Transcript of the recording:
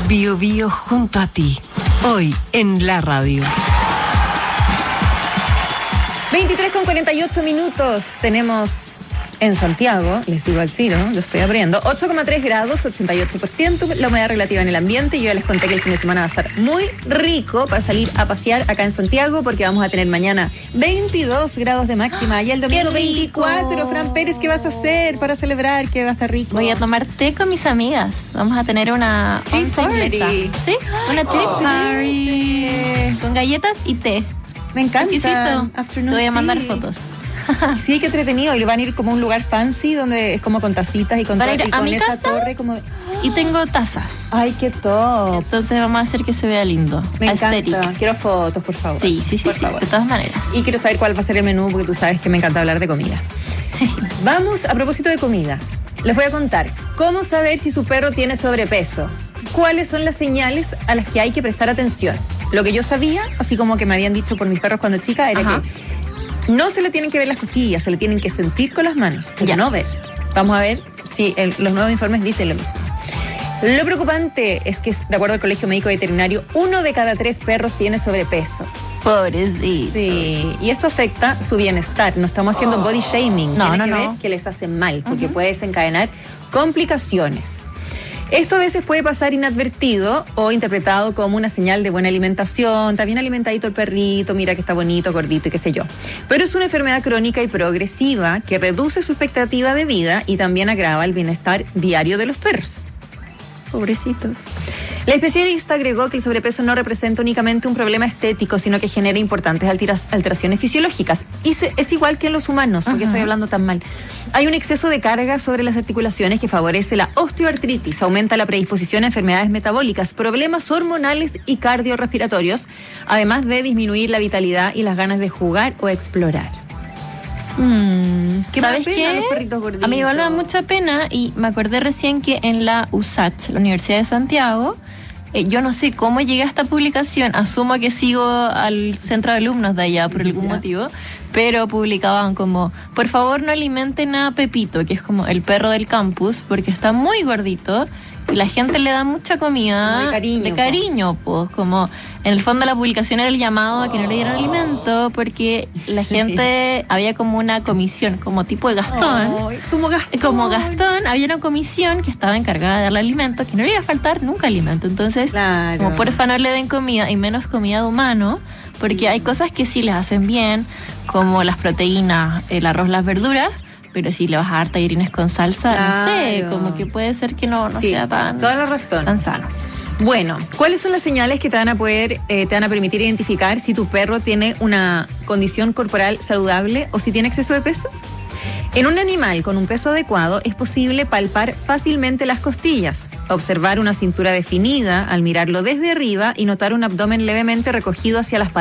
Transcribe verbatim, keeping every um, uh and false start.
Bio Bio junto a ti. Hoy en la radio. veintitrés con cuarenta y ocho minutos tenemos en Santiago, les digo al tiro, yo estoy abriendo, ocho coma tres grados, ochenta y ocho por ciento, la humedad relativa en el ambiente. Yo ya les conté que el fin de semana va a estar muy rico para salir a pasear acá en Santiago, porque vamos a tener mañana veintidós grados de máxima y el domingo veinticuatro. Fran Pérez, ¿qué vas a hacer para celebrar que va a estar rico? Voy a tomar té con mis amigas. Vamos a tener una Tea party. ¿Sí? Una tea Oh, party con galletas y té. Me encanta. Exquisito. Afternoon Te voy a mandar tea. fotos. Sí, qué entretenido. Y van a ir como a un lugar fancy donde es como con tacitas y con, Van a ir y a con mi esa casa. torre como de... Y tengo tazas. Ay, qué top. Entonces vamos a hacer que se vea lindo. Me Aesthetic. encanta. Quiero fotos, por favor. Sí, sí, sí, por sí. favor. De todas maneras. Y quiero saber cuál va a ser el menú, porque tú sabes que me encanta hablar de comida. Vamos, a propósito de comida, les voy a contar cómo saber si su perro tiene sobrepeso. ¿Cuáles son las señales a las que hay que prestar atención? Lo que yo sabía, así como que me habían dicho por mis perros cuando chica, era Ajá. que no se le tienen que ver las costillas, se le tienen que sentir con las manos, pero Ya. no ver. Vamos a ver si el- los nuevos informes dicen lo mismo. Lo preocupante es que, de acuerdo al Colegio Médico Veterinario, uno de cada tres perros tiene sobrepeso. Pobrecito. Sí, y esto afecta su bienestar. No estamos haciendo body shaming. No, Tiene no, que no. ver que les hace mal, porque puede desencadenar complicaciones. Esto a veces puede pasar inadvertido o interpretado como una señal de buena alimentación. Está bien alimentadito el perrito, mira que está bonito, gordito y qué sé yo. Pero es una enfermedad crónica y progresiva que reduce su expectativa de vida y también agrava el bienestar diario de los perros. Pobrecitos. La especialista agregó que el sobrepeso no representa únicamente un problema estético, sino que genera importantes altera- alteraciones fisiológicas. Y se- es igual que en los humanos, porque Ajá. estoy hablando tan mal. Hay un exceso de carga sobre las articulaciones que favorece la osteoartritis, aumenta la predisposición a enfermedades metabólicas, problemas hormonales y cardiorrespiratorios, además de disminuir la vitalidad y las ganas de jugar o explorar. Mm, ¿qué ¿Sabes más pena qué? los perritos gorditos? A mí igual me da mucha pena y me acordé recién que en la U S A C, la Universidad de Santiago, eh, yo no sé cómo llegué a esta publicación, asumo que sigo al centro de alumnos de allá por algún Ya. motivo, pero publicaban como, por favor no alimenten a Pepito, que es como el perro del campus, porque está muy gordito y la gente le da mucha comida Como de cariño, de po. cariño, pues como en el fondo la publicación era el llamado a que no le dieran alimento porque la Sí. gente, había como una comisión, como tipo de Gastón. Ay, como Gastón. Como Gastón, había una comisión que estaba encargada de darle alimento, que no le iba a faltar nunca alimento. Entonces, Claro. como porfa no le den comida y menos comida de humano, porque hay cosas que sí les hacen bien, como las proteínas, el arroz, las verduras, pero si le vas a dar tallarines con salsa, no sé, Claro. como que puede ser que no, no Sí, sea tan, toda la razón. tan sano. Bueno, ¿cuáles son las señales que te van a poder, eh, te van a permitir identificar si tu perro tiene una condición corporal saludable o si tiene exceso de peso? En un animal con un peso adecuado es posible palpar fácilmente las costillas, observar una cintura definida al mirarlo desde arriba y notar un abdomen levemente recogido hacia las paredes.